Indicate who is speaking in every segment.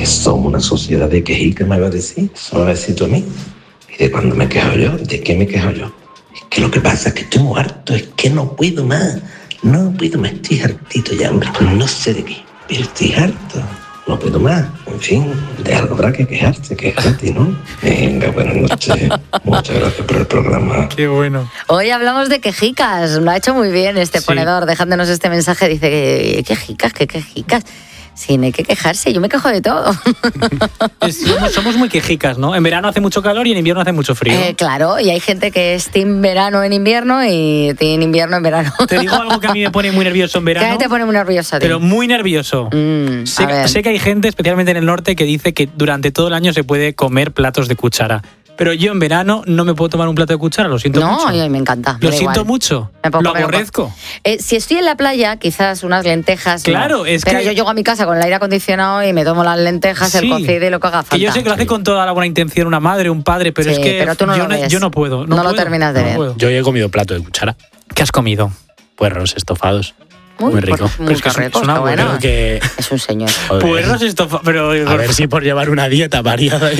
Speaker 1: somos una sociedad de quejica, me va a decir. Eso me va a decir tú a mí. Y de cuando me quejo yo, ¿de qué me quejo yo? Es que lo que pasa es que estoy muy harto, es que no puedo más. No puedo más, estoy hartito ya, hombre. No sé de qué, pero estoy harto. No puedo más. En fin, de algo habrá que quejarte, ¿no? Venga, buenas noches. Muchas gracias por el programa.
Speaker 2: Qué bueno.
Speaker 3: Hoy hablamos de quejicas. Lo ha hecho muy bien este ponedor, dejándonos este mensaje. Dice, quejicas. Sí, no hay que quejarse, yo me quejo de todo.
Speaker 2: Somos muy quejicas, ¿no? En verano hace mucho calor y en invierno hace mucho frío.
Speaker 3: Claro, y hay gente que es team verano en invierno y team invierno en verano.
Speaker 2: Te digo algo que a mí me pone muy nervioso en verano.
Speaker 3: ¿Qué te pone muy nervioso?
Speaker 2: Pero muy nervioso. Sé que hay gente, especialmente en el norte, que dice que durante todo el año se puede comer platos de cuchara. Pero yo en verano no me puedo tomar un plato de cuchara, lo siento mucho.
Speaker 3: No, me encanta.
Speaker 2: Lo siento mucho, lo aborrezco.
Speaker 3: Si estoy en la playa, quizás unas lentejas.
Speaker 2: Claro,
Speaker 3: pero yo llego a mi casa con el aire acondicionado y me tomo las lentejas, el cocido y lo que haga falta.
Speaker 2: Que yo sé que lo hace con toda la buena intención una madre, un padre, pero es que
Speaker 3: pero tú
Speaker 2: yo no puedo.
Speaker 3: No lo terminas de ver.
Speaker 4: Yo he comido plato de cuchara.
Speaker 2: ¿Qué has comido?
Speaker 4: Puerros estofados. Muy rico.
Speaker 3: Muy rico, está bueno.
Speaker 4: Que...
Speaker 3: Es un señor.
Speaker 2: Puerros estofados, pero...
Speaker 4: A ver si por llevar una dieta variada.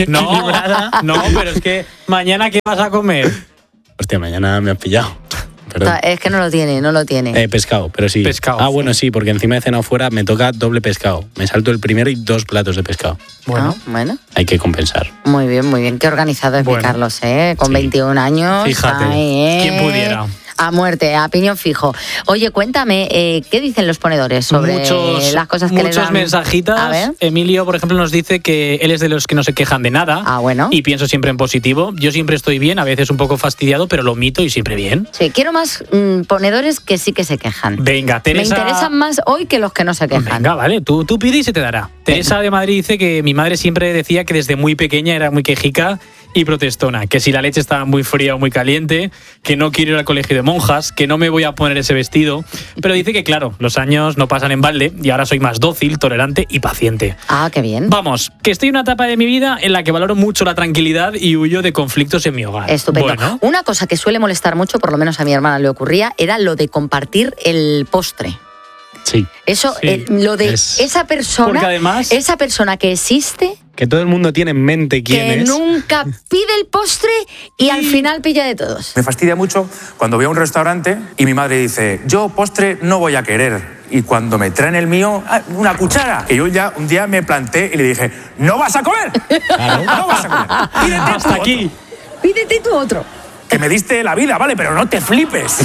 Speaker 2: No, pero es que mañana ¿qué vas a comer?
Speaker 4: Hostia, mañana me has pillado. Perdón.
Speaker 3: Es que no lo tiene.
Speaker 4: Pescado, pero sí.
Speaker 2: Pescado.
Speaker 4: Bueno, sí, porque encima de cenado fuera me toca doble pescado. Me salto el primero y 2 platos de pescado.
Speaker 3: Bueno.
Speaker 4: Hay que compensar.
Speaker 3: Muy bien. Qué organizado es mi Carlos, Con 21 años.
Speaker 2: Fíjate, ¿quién pudiera?
Speaker 3: A muerte, a piñón fijo. Oye, cuéntame, ¿qué dicen los ponedores sobre las cosas que les dan?
Speaker 2: Muchos mensajitas.
Speaker 3: A ver.
Speaker 2: Emilio, por ejemplo, nos dice que él es de los que no se quejan de nada.
Speaker 3: Bueno.
Speaker 2: Y pienso siempre en positivo. Yo siempre estoy bien, a veces un poco fastidiado, pero lo omito y siempre bien.
Speaker 3: Sí, quiero más ponedores que sí que se quejan.
Speaker 2: Venga, Teresa.
Speaker 3: Me interesan más hoy que los que no se quejan.
Speaker 2: Venga, vale, tú pide y se te dará. Teresa de Madrid dice que mi madre siempre decía que desde muy pequeña era muy quejica y protestona, que si la leche estaba muy fría o muy caliente, que no quiero ir al colegio de monjas, que no me voy a poner ese vestido, pero dice que claro, los años no pasan en balde y ahora soy más dócil, tolerante y paciente.
Speaker 3: Qué bien.
Speaker 2: Vamos, que estoy en una etapa de mi vida en la que valoro mucho la tranquilidad y huyo de conflictos en mi hogar.
Speaker 3: Estupendo.
Speaker 2: Bueno.
Speaker 3: Una cosa que suele molestar mucho, por lo menos a mi hermana le ocurría, era lo de compartir el postre.
Speaker 4: Sí.
Speaker 3: Eso, lo de esa persona,
Speaker 2: porque además,
Speaker 3: esa persona que existe,
Speaker 4: que todo el mundo tiene en mente quién
Speaker 3: que
Speaker 4: es,
Speaker 3: nunca pide el postre y al final pilla de todos.
Speaker 5: Me fastidia mucho cuando voy a un restaurante y mi madre dice, yo postre no voy a querer. Y cuando me traen el mío, una cuchara. Que yo ya un día me planté y le dije, no vas a comer.
Speaker 4: Claro.
Speaker 5: No vas a comer. Pídete
Speaker 2: hasta aquí.
Speaker 3: Pídete tú otro.
Speaker 5: Que me diste la vida, vale, pero no te flipes.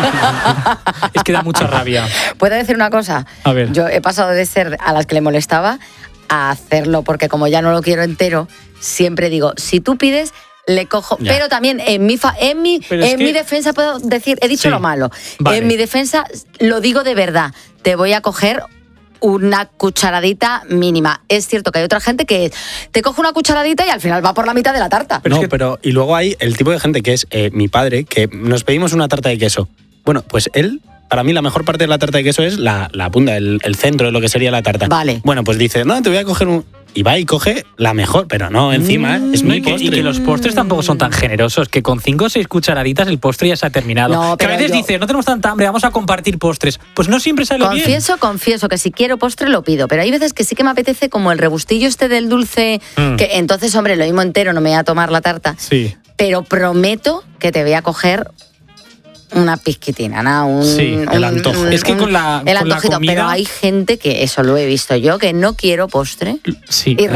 Speaker 2: Es que da mucha rabia.
Speaker 3: ¿Puedo decir una cosa?
Speaker 2: A ver.
Speaker 3: Yo he pasado de ser a las que le molestaba a hacerlo, porque como ya no lo quiero entero, siempre digo, si tú pides, le cojo. Ya. Pero también en mi defensa puedo decir, he dicho lo malo. Vale. En mi defensa lo digo de verdad. Te voy a coger una cucharadita mínima. Es cierto que hay otra gente que te coge una cucharadita y al final va por la mitad de la tarta.
Speaker 4: Pero y luego hay el tipo de gente que es mi padre, que nos pedimos una tarta de queso. Bueno, pues él, para mí la mejor parte de la tarta de queso es la punta, el centro de lo que sería la tarta.
Speaker 3: Vale.
Speaker 4: Bueno, pues dice, no, te voy a coger un... Y va y coge la mejor, pero no, encima es mi postre.
Speaker 2: Y que los postres tampoco son tan generosos, que con 5 o 6 cucharaditas el postre ya se ha terminado.
Speaker 3: No,
Speaker 2: que a veces dices, no tenemos tanta hambre, vamos a compartir postres. Pues no siempre sale bien.
Speaker 3: Confieso que si quiero postre lo pido, pero hay veces que sí que me apetece como el rebustillo este del dulce, que entonces, hombre, lo mismo entero, no me voy a tomar la tarta.
Speaker 2: Sí.
Speaker 3: Pero prometo que te voy a coger una pizquitina, ¿no?
Speaker 4: El antojo.
Speaker 2: Es que con la comida...
Speaker 3: Pero hay gente que, eso lo he visto yo, que no quiero postre.
Speaker 2: Sí.
Speaker 3: Y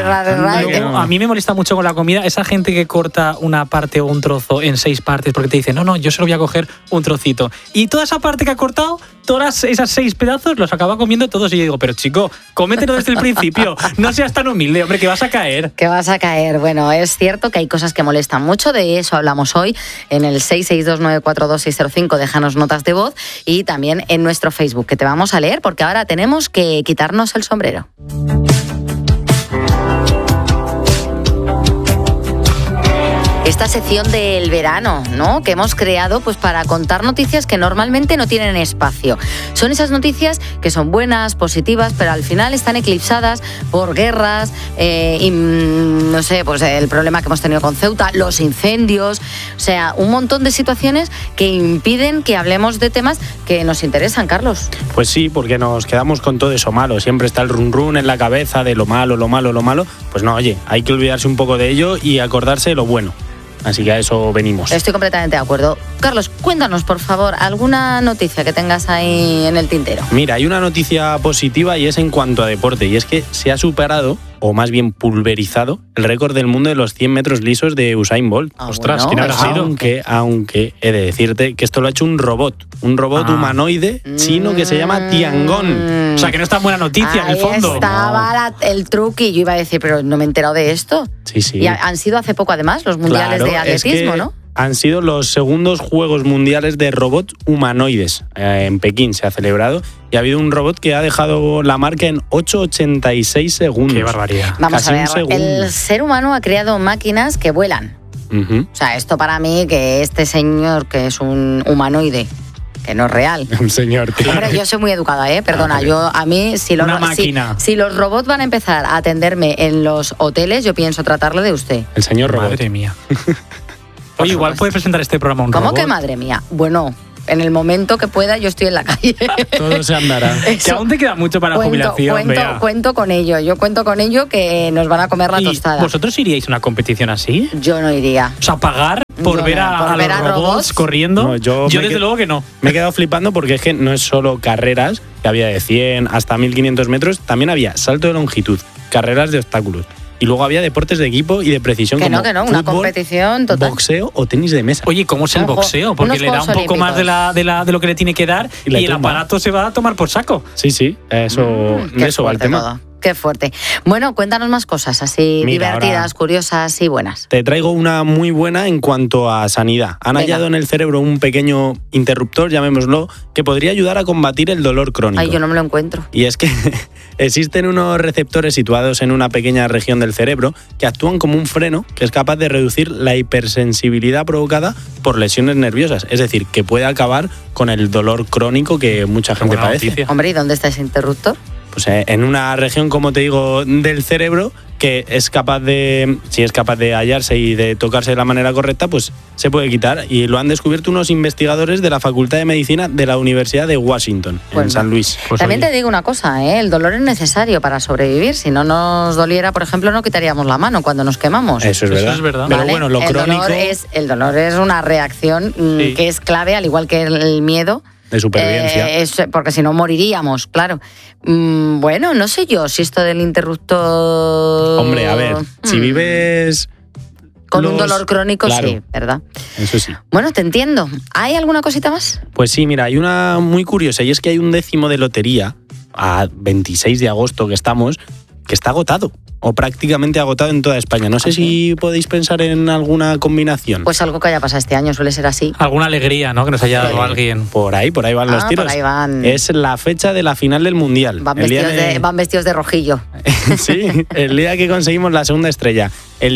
Speaker 2: a mí me molesta mucho con la comida esa gente que corta una parte o un trozo en 6 partes porque te dice, no, yo solo voy a coger un trocito. Y toda esa parte que ha cortado, todas esas 6 pedazos los acaba comiendo todos. Y yo digo, pero chico, cómetelo desde el principio. No seas tan humilde, hombre, que vas a caer.
Speaker 3: Que vas a caer. Bueno, es cierto que hay cosas que molestan mucho. De eso hablamos hoy en el 662942605. Déjanos notas de voz y también en nuestro Facebook, que te vamos a leer porque ahora tenemos que quitarnos el sombrero. esta sección del verano, ¿no? Que hemos creado pues para contar noticias que normalmente no tienen espacio. Son esas noticias que son buenas, positivas, pero al final están eclipsadas por guerras, y no sé, pues el problema que hemos tenido con Ceuta, los incendios, o sea, un montón de situaciones que impiden que hablemos de temas que nos interesan, Carlos.
Speaker 4: Pues sí, porque nos quedamos con todo eso malo. Siempre está el run run en la cabeza de lo malo. Pues no, oye, hay que olvidarse un poco de ello y acordarse de lo bueno. Así que a eso venimos.
Speaker 3: Estoy completamente de acuerdo. Carlos, cuéntanos, por favor, alguna noticia que tengas ahí en el tintero.
Speaker 4: Mira, hay una noticia positiva y es en cuanto a deporte. Y es que se ha superado, o más bien pulverizado, el récord del mundo de los 100 metros lisos de Usain Bolt.
Speaker 2: Ostras, ¿quién habrá sido?
Speaker 4: Aunque he de decirte que esto lo ha hecho un robot humanoide chino que se llama Tiangong.
Speaker 2: O sea, que no es tan buena noticia en el fondo.
Speaker 3: Ahí estaba el truqui. Yo iba a decir, pero no me he enterado de esto.
Speaker 4: Sí, sí.
Speaker 3: Y han sido hace poco, además, los mundiales de atletismo, ¿no?
Speaker 4: Han sido los segundos Juegos Mundiales de Robots Humanoides. En Pekín se ha celebrado y ha habido un robot que ha dejado la marca en 8,86 segundos.
Speaker 2: ¡Qué barbaridad!
Speaker 3: Vamos a ver, el ser humano ha creado máquinas que vuelan.
Speaker 4: Uh-huh.
Speaker 3: O sea, esto para mí, que este señor, que es un humanoide, que no es real.
Speaker 4: Un señor, tío.
Speaker 3: Hombre, yo soy muy educada, perdona. A mí, si los robots van a empezar a atenderme en los hoteles, yo pienso tratarle de usted.
Speaker 4: El señor robot.
Speaker 2: Madre mía. Oye, igual puede presentar este programa un robot.
Speaker 3: ¿Cómo que madre mía? Bueno, en el momento que pueda yo estoy en la calle.
Speaker 4: Todo se andará.
Speaker 2: Que aún te queda mucho para la jubilación.
Speaker 3: Cuento con ello. Yo cuento con ello, que nos van a comer la tostada.
Speaker 2: ¿Vosotros iríais a una competición así?
Speaker 3: Yo no iría.
Speaker 2: O sea, pagar por ver a los robots corriendo.
Speaker 4: No, yo
Speaker 2: desde luego que no.
Speaker 4: Me he quedado flipando porque es que no es solo carreras, que había de 100 hasta 1500 metros, también había salto de longitud, carreras de obstáculos. Y luego había deportes de equipo y de precisión como
Speaker 3: una
Speaker 4: fútbol,
Speaker 3: competición total.
Speaker 4: Boxeo o tenis de mesa.
Speaker 2: Oye, ¿cómo es el boxeo? Porque le da un poco más de lo que le tiene que dar y el aparato se va a tomar por saco.
Speaker 4: Sí, eso va el tema.
Speaker 3: Todo. Qué fuerte. Bueno, cuéntanos más cosas así divertidas, curiosas y buenas.
Speaker 4: Te traigo una muy buena en cuanto a sanidad. Han hallado en el cerebro un pequeño interruptor, llamémoslo, que podría ayudar a combatir el dolor crónico.
Speaker 3: Ay, yo no me lo encuentro.
Speaker 4: Y es que existen unos receptores situados en una pequeña región del cerebro que actúan como un freno que es capaz de reducir la hipersensibilidad provocada por lesiones nerviosas. Es decir, que puede acabar con el dolor crónico que mucha gente padece.
Speaker 3: Hombre, ¿y dónde está ese interruptor?
Speaker 4: Pues en una región, como te digo, del cerebro que es capaz de, si es capaz de hallarse y de tocarse de la manera correcta, pues se puede quitar. Y lo han descubierto unos investigadores de la Facultad de Medicina de la Universidad de Washington, en San Luis.
Speaker 3: Pues también te digo una cosa, el dolor es necesario para sobrevivir. Si no nos doliera, por ejemplo, no quitaríamos la mano cuando nos quemamos.
Speaker 4: Eso es verdad. Pero
Speaker 3: ¿vale?
Speaker 4: bueno, lo crónico...
Speaker 3: El dolor es una reacción que es clave, al igual que el miedo.
Speaker 4: De supervivencia.
Speaker 3: Porque si no moriríamos, claro. Bueno, no sé yo si esto del interruptor...
Speaker 4: Hombre, a ver, si vives...
Speaker 3: Con un dolor crónico,
Speaker 4: claro,
Speaker 3: sí, ¿verdad?
Speaker 4: Eso sí.
Speaker 3: Bueno, te entiendo. ¿Hay alguna cosita más?
Speaker 4: Pues sí, mira, hay una muy curiosa, y es que hay un décimo de lotería, a 26 de agosto que estamos, que está agotado. O prácticamente agotado en toda España. No sé si podéis pensar en alguna combinación.
Speaker 3: Pues algo que haya pasado este año, suele ser así.
Speaker 2: Alguna alegría, ¿no? Que nos haya dado alguien.
Speaker 4: Por ahí van los tiros.
Speaker 3: Por ahí van.
Speaker 4: Es la fecha de la final del Mundial.
Speaker 3: Van vestidos de rojillo.
Speaker 4: Sí, el día que conseguimos la segunda estrella, el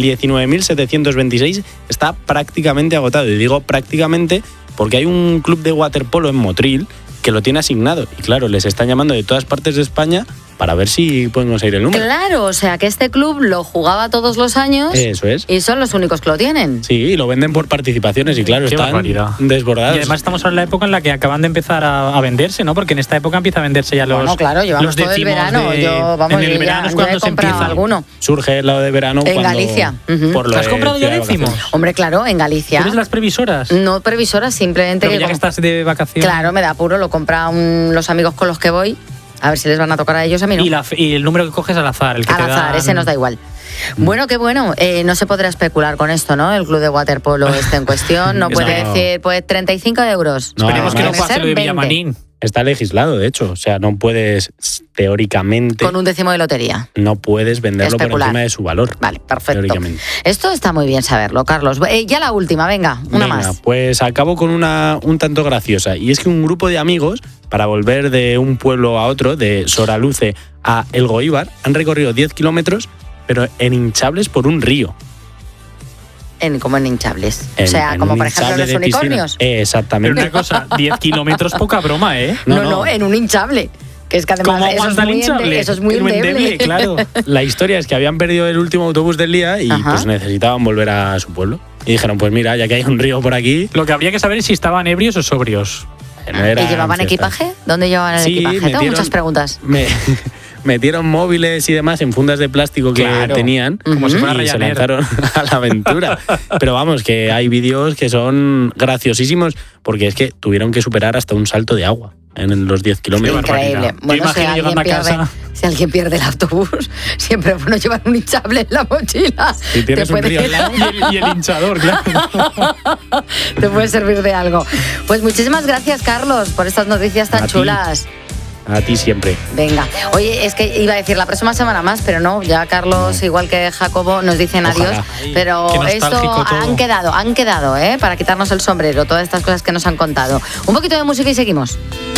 Speaker 4: 19.726, está prácticamente agotado. Y digo prácticamente porque hay un club de waterpolo en Motril que lo tiene asignado. Y claro, les están llamando de todas partes de España para ver si pueden conseguir el número.
Speaker 3: Claro, o sea que este club lo jugaba todos los años.
Speaker 4: Eso es.
Speaker 3: Y son los únicos que lo tienen.
Speaker 4: Sí, y lo venden por participaciones y claro, están desbordados.
Speaker 2: Y además estamos en la época en la que acaban de empezar a venderse, ¿no? Porque en esta época empieza a venderse ya los...
Speaker 3: Bueno, claro, llevamos todo el verano. En
Speaker 2: el verano es cuando se empieza.
Speaker 3: Alguno.
Speaker 4: Surge el lado de verano
Speaker 3: en Galicia.
Speaker 2: ¿Has comprado ya décimos?
Speaker 3: Hombre, claro, en Galicia.
Speaker 2: ¿Eres las previsoras?
Speaker 3: No previsoras, simplemente...
Speaker 2: Pero ya que estás de vacaciones.
Speaker 3: Claro, me da apuro, lo compran los amigos con los que voy. A ver si les van a tocar a ellos, a mí no.
Speaker 2: Y el número que coges al azar. El que
Speaker 3: al azar, ese nos da igual. Bueno, qué bueno. No se podrá especular con esto, ¿no? El club de waterpolo este en cuestión no puede decir, pues 35 euros.
Speaker 2: No, esperemos que no pase lo de Villamarín.
Speaker 4: Está legislado, de hecho. O sea, no puedes, teóricamente...
Speaker 3: Con un décimo de lotería.
Speaker 4: No puedes venderlo por encima de su valor.
Speaker 3: Vale, perfecto. Esto está muy bien saberlo, Carlos. Ya la última, venga, una más.
Speaker 4: Pues acabo con una un tanto graciosa. Y es que un grupo de amigos, para volver de un pueblo a otro, de Soraluce a Elgoíbar, han recorrido 10 kilómetros, pero en hinchables por un río.
Speaker 3: como en hinchables.
Speaker 4: En-
Speaker 3: o sea,
Speaker 4: en
Speaker 3: como
Speaker 4: un
Speaker 3: por ejemplo
Speaker 4: hinchable
Speaker 3: los
Speaker 4: de piscina.
Speaker 3: unicornios.
Speaker 4: Exactamente.
Speaker 2: Pero una cosa, 10 kilómetros, poca broma, ¿eh?
Speaker 3: No, en un hinchable. Que es que además
Speaker 2: ¿Cómo
Speaker 3: eso es,
Speaker 2: aguanta el
Speaker 3: muy
Speaker 2: hinchable?
Speaker 3: eso es muy
Speaker 2: Lo
Speaker 3: endeble.
Speaker 2: claro.
Speaker 4: La historia es que habían perdido el último autobús del día y
Speaker 3: Ajá.
Speaker 4: pues necesitaban volver a su pueblo. Y dijeron, pues mira, ya que hay un río por aquí...
Speaker 2: Lo que habría que saber es si estaban ebrios o sobrios.
Speaker 4: no eran
Speaker 3: ¿Y llevaban
Speaker 4: fiestas.
Speaker 3: equipaje? ¿Dónde llevaban el
Speaker 4: Sí,
Speaker 3: equipaje? Tengo
Speaker 4: metieron-
Speaker 3: muchas preguntas.
Speaker 4: Metieron móviles y demás en fundas de plástico que
Speaker 2: Claro,
Speaker 4: tenían
Speaker 2: como si fuera
Speaker 4: y se
Speaker 2: Ryanair.
Speaker 4: lanzaron a la aventura. Pero vamos, que hay vídeos que son graciosísimos porque es que tuvieron que superar hasta un salto de agua en los 10 kilómetros.
Speaker 2: barbaridad.
Speaker 3: Increíble.
Speaker 2: Yo
Speaker 3: Bueno,
Speaker 2: imagino llegando a casa.
Speaker 3: si alguien pierde el autobús, siempre es bueno llevar un hinchable en la mochila.
Speaker 4: Si tienes un río al lado.
Speaker 2: Y el hinchador, claro.
Speaker 3: Te puede servir de algo. Pues muchísimas gracias, Carlos, por estas noticias tan
Speaker 4: A ti.
Speaker 3: chulas.
Speaker 4: A ti siempre.
Speaker 3: Venga, oye, es que iba a decir la próxima semana más, pero no, ya Carlos, igual que Jacobo, nos dicen
Speaker 4: Ojalá.
Speaker 3: adiós. Pero
Speaker 2: Qué
Speaker 3: esto
Speaker 2: nostálgico todo.
Speaker 3: han quedado, para quitarnos el sombrero, todas estas cosas que nos han contado. Un poquito de música y seguimos.